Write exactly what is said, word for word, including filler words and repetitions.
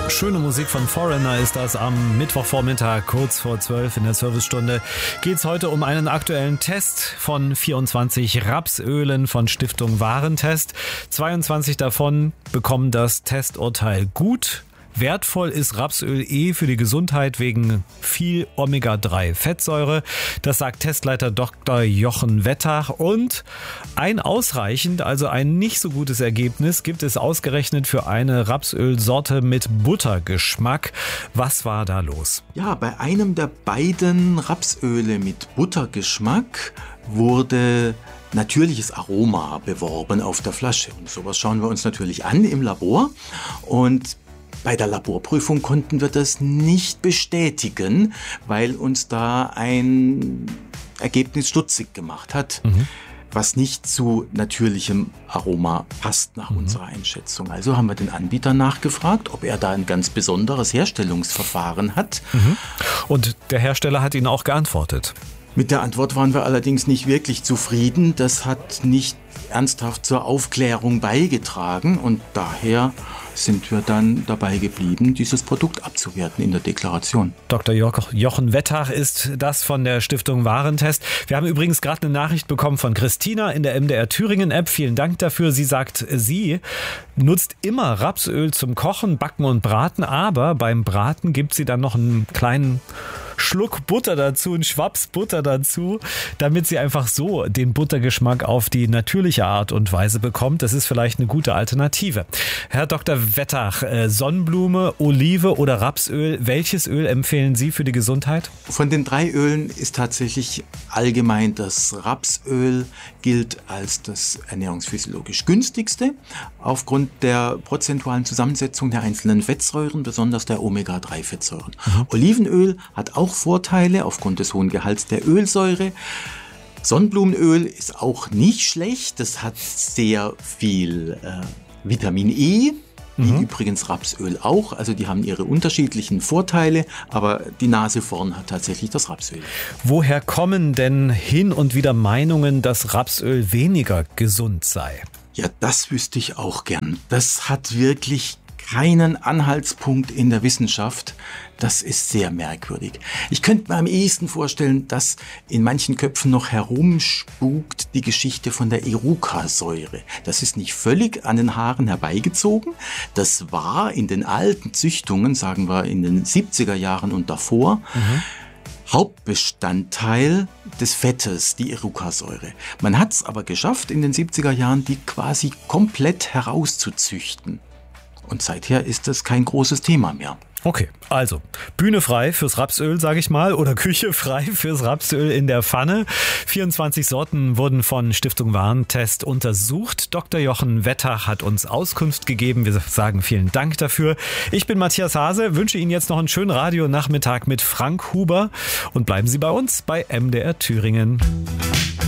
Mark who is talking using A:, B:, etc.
A: Schöne Musik von Foreigner ist das am Mittwochvormittag, kurz vor zwölf in der Servicestunde. Geht es heute um einen aktuellen Test von vierundzwanzig Rapsölen von Stiftung Warentest. zweiundzwanzig davon bekommen das Testurteil gut. Wertvoll ist Rapsöl eh für die Gesundheit wegen viel Omega drei Fettsäure. Das sagt Testleiter Doktor Jochen Wettach. Und ein ausreichend, also ein nicht so gutes Ergebnis gibt es ausgerechnet für eine Rapsölsorte mit Buttergeschmack. Was war da los?
B: Ja, bei einem der beiden Rapsöle mit Buttergeschmack wurde natürliches Aroma beworben auf der Flasche. Und sowas schauen wir uns natürlich an im Labor. Und bei der Laborprüfung konnten wir das nicht bestätigen, weil uns da ein Ergebnis stutzig gemacht hat, mhm. was nicht zu natürlichem Aroma passt nach mhm. unserer Einschätzung. Also haben wir den Anbieter nachgefragt, ob er da ein ganz besonderes Herstellungsverfahren hat.
A: Mhm. Und der Hersteller hat Ihnen auch geantwortet.
B: Mit der Antwort waren wir allerdings nicht wirklich zufrieden. Das hat nicht ernsthaft zur Aufklärung beigetragen und daher sind wir dann dabei geblieben, dieses Produkt abzuwerten in der Deklaration.
A: Doktor Jochen Wettach ist das von der Stiftung Warentest. Wir haben übrigens gerade eine Nachricht bekommen von Christina in der M D R Thüringen App. Vielen Dank dafür. Sie sagt, sie nutzt immer Rapsöl zum Kochen, Backen und Braten, aber beim Braten gibt sie dann noch einen kleinen Schluck Butter dazu, einen Schwaps Butter dazu, damit sie einfach so den Buttergeschmack auf die natürliche Art und Weise bekommt. Das ist vielleicht eine gute Alternative. Herr Doktor Wettach, Sonnenblume, Olive oder Rapsöl, welches Öl empfehlen Sie für die Gesundheit?
B: Von den drei Ölen ist tatsächlich allgemein das Rapsöl gilt als das ernährungsphysiologisch günstigste, aufgrund der prozentualen Zusammensetzung der einzelnen Fettsäuren, besonders der Omega drei Fettsäuren. Mhm. Olivenöl hat auch Vorteile aufgrund des hohen Gehalts der Ölsäure. Sonnenblumenöl ist auch nicht schlecht, das hat sehr viel äh, Vitamin E, wie mhm. übrigens Rapsöl auch. Also die haben ihre unterschiedlichen Vorteile, aber die Nase vorn hat tatsächlich das Rapsöl.
A: Woher kommen denn hin und wieder Meinungen, dass Rapsöl weniger gesund sei?
B: Ja, das wüsste ich auch gern. Das hat wirklich keinen Anhaltspunkt in der Wissenschaft. Das ist sehr merkwürdig. Ich könnte mir am ehesten vorstellen, dass in manchen Köpfen noch herumspukt die Geschichte von der Iruka-Säure. Das ist nicht völlig an den Haaren herbeigezogen. Das war in den alten Züchtungen, sagen wir in den siebziger Jahren und davor, mhm. Hauptbestandteil des Fettes, die Iruka-Säure. Man hat es aber geschafft, in den siebziger Jahren die quasi komplett herauszuzüchten. Und seither ist das kein großes Thema mehr.
A: Okay, also Bühne frei fürs Rapsöl, sage ich mal, oder Küche frei fürs Rapsöl in der Pfanne. vierundzwanzig Sorten wurden von Stiftung Warentest untersucht. Doktor Jochen Wettach hat uns Auskunft gegeben. Wir sagen vielen Dank dafür. Ich bin Matthias Hase, wünsche Ihnen jetzt noch einen schönen Radionachmittag mit Frank Huber und bleiben Sie bei uns bei M D R Thüringen.